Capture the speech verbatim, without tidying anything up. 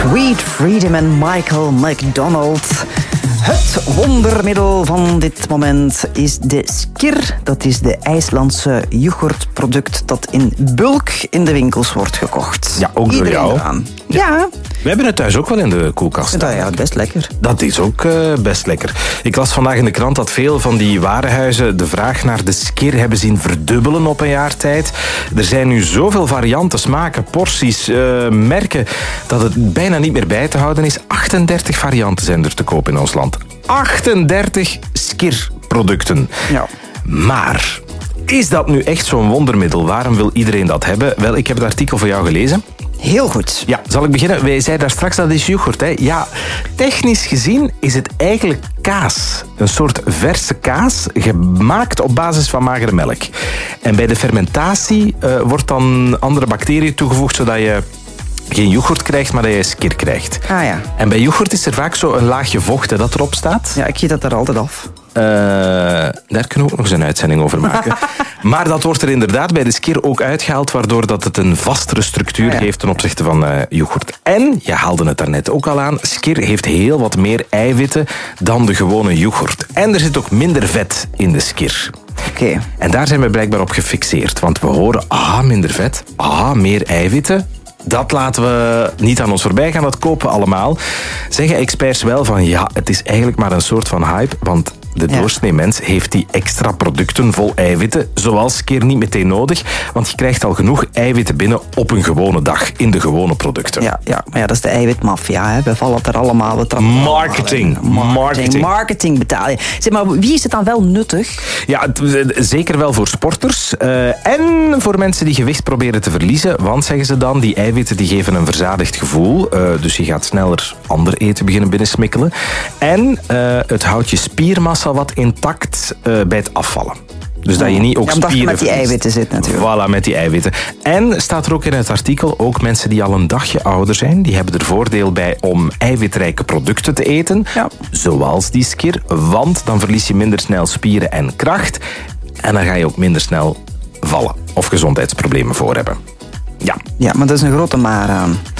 Sweet Freedom en Michael McDonald. Het wondermiddel van dit moment is de Skir. Dat is de IJslandse yoghurtproduct dat in bulk in de winkels wordt gekocht. Ja, ook door Iedereen jou. eraan. Ja. ja. We hebben het thuis ook wel in de koelkast staan. Ja, best lekker. Dat is ook uh, best lekker. Ik las vandaag in de krant dat veel van die warenhuizen de vraag naar de Skir hebben zien verdubbelen op een jaar tijd. Er zijn nu zoveel varianten, smaken, porties, uh, merken, dat het bijna niet meer bij te houden is. achtendertig varianten zijn er te koop in ons land. achtendertig Skir-producten. Ja. Maar is dat nu echt zo'n wondermiddel? Waarom wil iedereen dat hebben? Wel, ik heb het artikel voor jou gelezen. Heel goed. Ja, zal ik beginnen? Wij zeiden daar straks dat is yoghurt. Hè? Ja, technisch gezien is het eigenlijk kaas. Een soort verse kaas, gemaakt op basis van magere melk. En bij de fermentatie uh, wordt dan andere bacteriën toegevoegd, zodat je geen yoghurt krijgt, maar dat je skir krijgt. Ah ja. En bij yoghurt is er vaak zo een laagje vocht hè, dat erop staat. Ja, ik giet dat er altijd af. Uh, daar kunnen we ook nog eens een uitzending over maken. Maar dat wordt er inderdaad bij de skir ook uitgehaald, waardoor dat het een vastere structuur ja. geeft ten opzichte van uh, yoghurt. En, je haalde het daarnet ook al aan, skir heeft heel wat meer eiwitten dan de gewone yoghurt. En er zit ook minder vet in de skir. Oké. Okay. En daar zijn we blijkbaar op gefixeerd. Want we horen, ah, minder vet, ah, meer eiwitten. Dat laten we niet aan ons voorbij gaan, dat kopen we allemaal. Zeggen experts wel van, ja, het is eigenlijk maar een soort van hype, want de ja. doorsnee mens heeft die extra producten vol eiwitten, zoals skir, niet meteen nodig, want je krijgt al genoeg eiwitten binnen op een gewone dag, in de gewone producten. Ja, ja maar ja, dat is de eiwitmafia, hè. We vallen er allemaal... We Marketing. Allemaal Marketing. Marketing. Marketing betaal je. Zeg maar, wie is het dan wel nuttig? Ja, het, zeker wel voor sporters uh, en voor mensen die gewicht proberen te verliezen, want, zeggen ze dan, die eiwitten die geven een verzadigd gevoel, uh, dus je gaat sneller ander eten beginnen binnensmikkelen. En uh, het houdt je spiermassa wat intact uh, bij het afvallen. Dus dat je niet ook ja, omdat spieren je met die eiwitten zit natuurlijk. Voilà, met die eiwitten. En staat er ook in het artikel, ook mensen die al een dagje ouder zijn, die hebben er voordeel bij om eiwitrijke producten te eten. Ja. Zoals die skir, want dan verlies je minder snel spieren en kracht. En dan ga je ook minder snel vallen of gezondheidsproblemen voor hebben. Ja. Ja, maar dat is een grote maar aan.